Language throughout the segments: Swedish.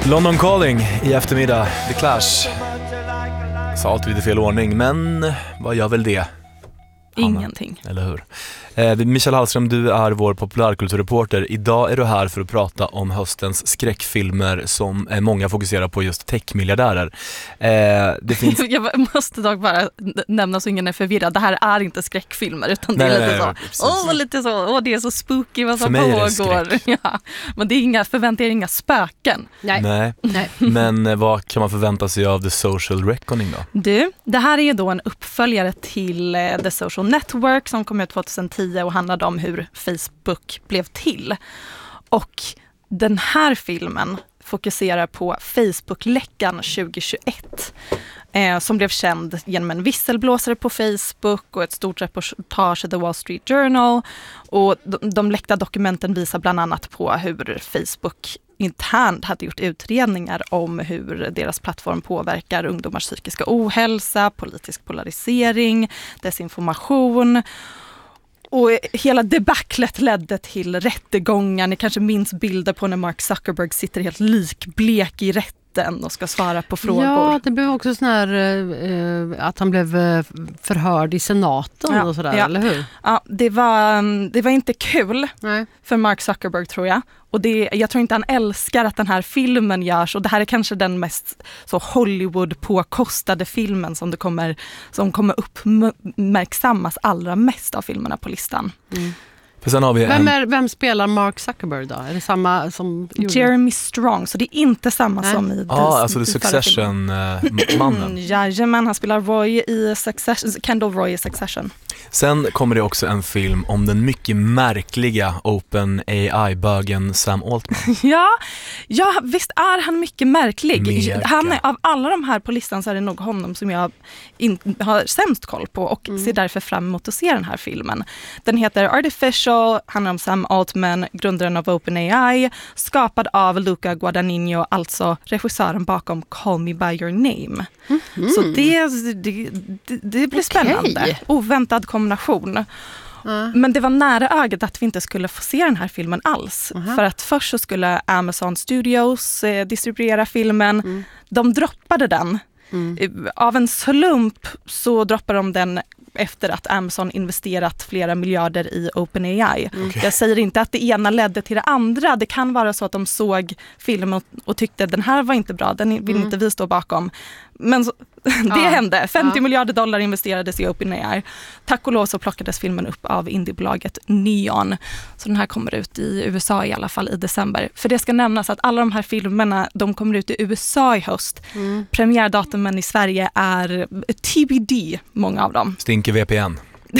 London Calling i eftermiddag, The Clash. Sa allt lite fel ordning, men vad gör väl det? Ingenting. Eller hur? Michael Hallström, du är vår populärkulturreporter. Idag är du här för att prata om höstens skräckfilmer som många fokuserar på, just techmiljardärer. Det finns... Jag måste dock bara nämna så ingen är förvirrad. Det här är inte skräckfilmer, utan det är lite så, det är så spooky vad som pågår. Ja, men det är inga inga spöken. Nej. Men vad kan man förvänta sig av The Social Reckoning då? Det här är ju då en uppföljare till The Social Network som kom ut 2010 och handlade om hur Facebook blev till. Och den här filmen fokuserar på Facebook-läckan 2021 som blev känd genom en visselblåsare på Facebook och ett stort reportage i The Wall Street Journal. Och de läckta dokumenten visar bland annat på hur Facebook internt hade gjort utredningar om hur deras plattform påverkar ungdomars psykiska ohälsa, politisk polarisering, desinformation. Och hela debaclet ledde till rättegångar. Ni kanske minns bilder på när Mark Zuckerberg sitter helt likblek i rätten och ska svara på frågor. Ja, det blev också sån här att han blev förhörd i senaten och sådär, eller hur? Ja, det var inte kul för Mark Zuckerberg, tror jag. Och jag tror inte han älskar att den här filmen görs, och det här är kanske den mest så Hollywood-påkostade filmen som kommer uppmärksammas allra mest av filmerna på listan. Mm. För sen har vi vem spelar Mark Zuckerberg då? Är det samma som Jeremy Strong, så det är inte samma som i alltså The Succession-mannen. Jajamän, han spelar Kendall Roy i Succession. Sen kommer det också en film om den mycket märkliga OpenAI-bögen Sam Altman. Ja, visst är han mycket märklig. Han är, av alla de här på listan så är det nog honom som jag har sämst koll på och ser därför fram emot att se den här filmen. Den heter Artificial, handlar om Sam Altman, grundaren av OpenAI, skapad av Luca Guadagnino, alltså regissören bakom Call Me By Your Name. Så det blir spännande. Oväntad kombination. Men det var nära ögat att vi inte skulle få se den här filmen alls. För att först så skulle Amazon Studios distribuera filmen. De droppade den. Av en slump så droppade de den efter att Amazon investerat flera miljarder i OpenAI. Jag säger inte att det ena ledde till det andra. Det kan vara så att de såg filmen och tyckte att den här var inte bra. Den vill inte vi stå bakom. Men det hände. 50 miljarder dollar investerades i OpenAI. Tack och lov så plockades filmen upp av indiebolaget Neon. Så den här kommer ut i USA i alla fall i december. För det ska nämnas att alla de här filmerna, de kommer ut i USA i höst. Premiärdatumen i Sverige är TBD, många av dem. Stinker VPN.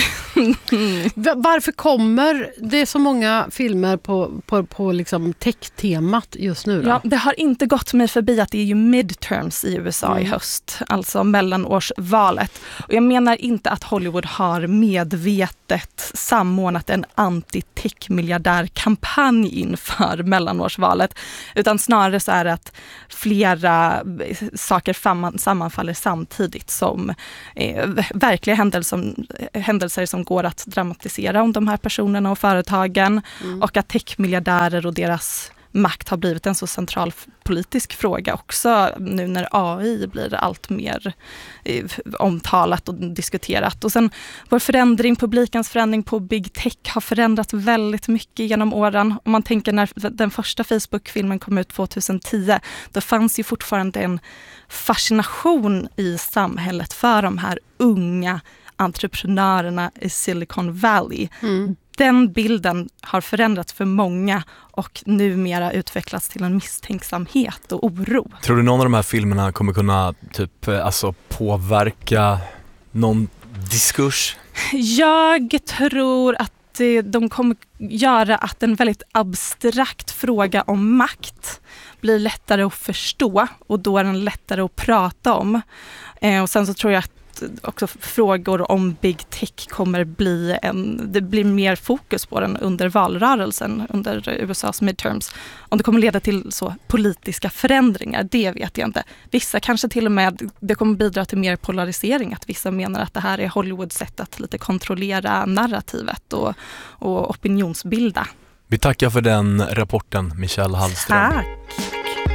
Varför kommer det så många filmer på liksom tech-temat just nu då? Ja, det har inte gått mig förbi att det är ju midterms i USA i höst, alltså mellanårsvalet. Och jag menar inte att Hollywood har medvetet samordnat en anti-tech-miljardärkampanj inför mellanårsvalet, utan snarare så är det att flera saker sammanfaller samtidigt som verkliga händelser som går att dramatisera om de här personerna och företagen, och att techmiljardärer och deras makt har blivit en så central politisk fråga också nu när AI blir allt mer omtalat och diskuterat. Och sen publikens förändring på Big Tech har förändrats väldigt mycket genom åren. Om man tänker när den första Facebook-filmen kom ut 2010, då fanns ju fortfarande en fascination i samhället för de här unga entreprenörerna i Silicon Valley. Den bilden har förändrats för många och numera utvecklats till en misstänksamhet och oro. Tror du någon av de här filmerna kommer kunna påverka någon diskurs? Jag tror att de kommer göra att en väldigt abstrakt fråga om makt blir lättare att förstå, och då är den lättare att prata om. Och sen så tror jag att också frågor om Big Tech kommer det blir mer fokus på den under valrörelsen, under USAs midterms. Om det kommer leda till så politiska förändringar, det vet jag inte. Vissa kanske till och med, det kommer bidra till mer polarisering, att vissa menar att det här är Hollywoods sätt att lite kontrollera narrativet och opinionsbilda. Vi tackar för den rapporten, Michael Hallström. Tack!